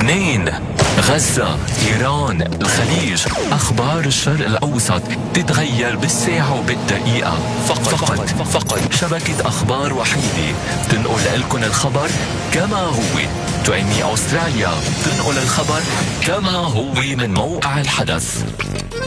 لبنان، غزة، إيران، الخليج. أخبار الشرق الأوسط تتغير بالساعة وبالدقيقة. فقط شبكة أخبار وحيدة تنقل لكم الخبر كما هو. تعني أستراليا تنقل الخبر كما هو من موقع الحدث.